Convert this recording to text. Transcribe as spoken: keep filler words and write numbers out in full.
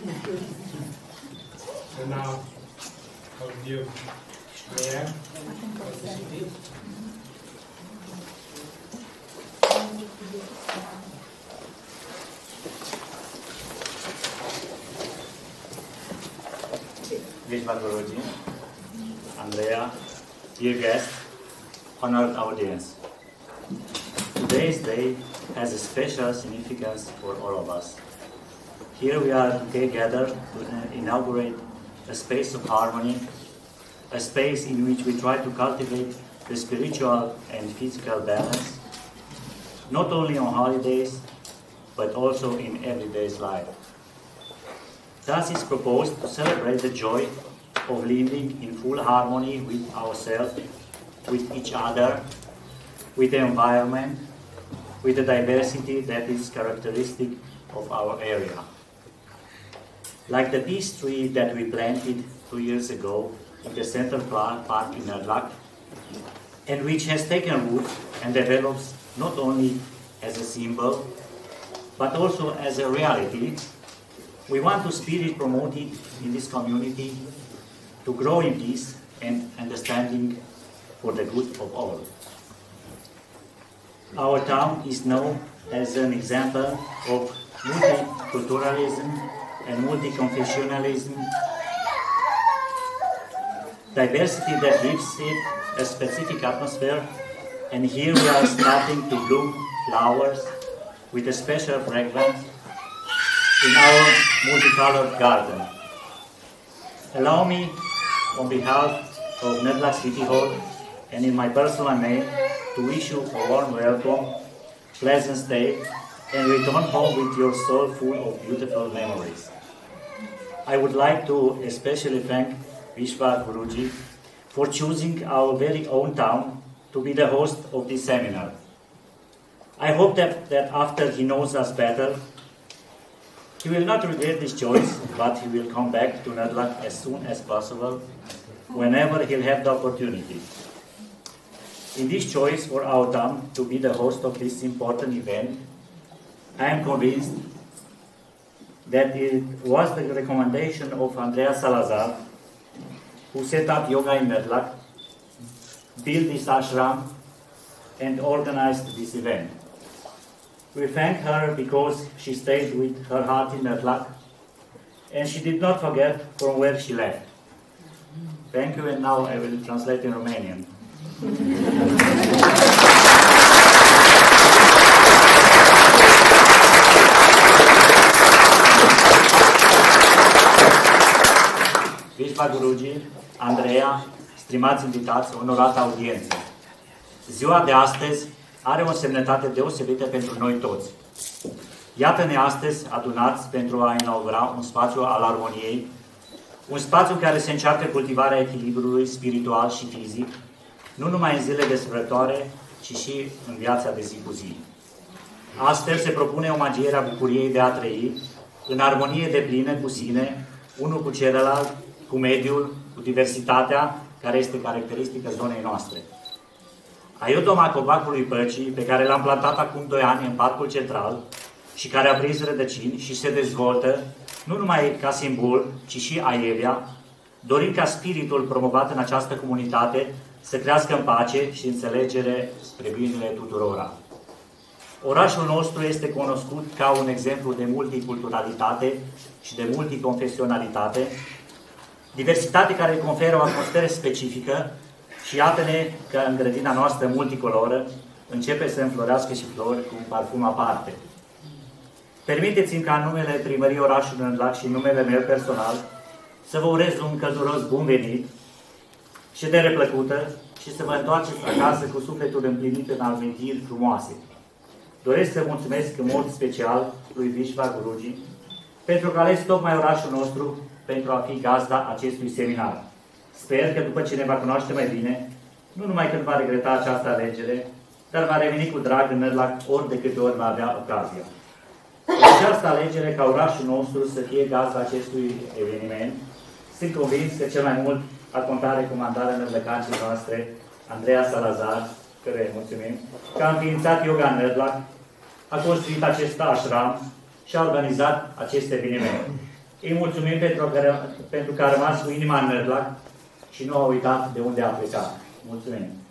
And now I'll give Leanne. Vishwa Guruji, Andrea, dear guests, honored audience. Today's day has a special significance for all of us. Here we are today gathered to inaugurate a space of harmony, a space in which we try to cultivate the spiritual and physical balance, not only on holidays, but also in everyday's life. Thus is proposed to celebrate the joy of living in full harmony with ourselves, with each other, with the environment, with the diversity that is characteristic of our area. Like the peace tree that we planted two years ago in the Central Park in Nerdlak, and which has taken root and develops not only as a symbol, but also as a reality, we want to spirit promote it in this community to grow in peace and understanding for the good of all. Our town is known as an example of multiculturalism and multi-confessionalism, diversity that gives it a specific atmosphere, and here we are starting to bloom flowers with a special fragrance in our multicolored garden. Allow me, on behalf of Nerdlak City Hall and in my personal name, to wish you a warm welcome, pleasant stay, and return home with your soul full of beautiful memories. I would like to especially thank Vishwa Guruji for choosing our very own town to be the host of this seminar. I hope that, that after he knows us better, he will not regret this choice, but he will come back to Nerdlak as soon as possible, whenever he'll have the opportunity. In this choice for our town to be the host of this important event, I am convinced that it was the recommendation of Andrea Salazar, who set up yoga in Nerdlak, built this ashram, and organized this event. We thank her because she stayed with her heart in Nerdlak, and she did not forget from where she left. Thank you, and now I will translate in Romanian. Vishwa Guruji, Andrea, stimați invitați, onorată audiență. Ziua de astăzi are o semnătate deosebită pentru noi toți. Iată-ne astăzi adunați pentru a inaugura un spațiu al armoniei, un spațiu în care se încearcă cultivarea echilibrului spiritual și fizic, nu numai în zile de sărbătoare, ci și în viața de zi cu zi. Astfel se propune omagierea bucuriei de a trăi în armonie deplină cu sine, unul cu celălalt, cu mediul, cu diversitatea care este caracteristică zonei noastre. Aiodoma copacului păcii, pe care l-am plantat acum doi ani în Parcul Central și care a prins rădăcini și se dezvoltă, nu numai ca simbol, ci și aievia, dorim ca spiritul promovat în această comunitate să crească în pace și înțelegere spre binele tuturora. Orașul nostru este cunoscut ca un exemplu de multiculturalitate și de multiconfesionalitate, diversitate care îi conferă o atmosferă specifică și iată-ne că în grădina noastră multicoloră începe să înflorească și flori cu un parfum aparte. Permiteți-mi ca în numele Primăriei Orașului Nerdlak și în numele meu personal să vă urez un călduros bun venit, ședere plăcută și să vă întoarceți acasă cu sufletul împlinit în amintiri frumoase. Doresc să mulțumesc în mod special lui Vishwa Guruji pentru că a ales tocmai orașul nostru pentru a fi gazda acestui seminar. Sper că după ce ne va cunoaște mai bine, nu numai când va regreta această alegere, dar va reveni cu drag în Nerdlak ori de câte ori va avea ocazia. În această alegere ca orașul nostru să fie gazda acestui eveniment, sunt convins că cel mai mult a conta recomandarea nărdlăcancii noastre, Andrea Salazar, care îi mulțumim, că a înființat yoga în Nerdlak, a construit acest ashram și a organizat acest eveniment. Îi mulțumim pentru că, pentru că a rămas cu inima în nădlac și nu a uitat de unde a plecat. Mulțumim!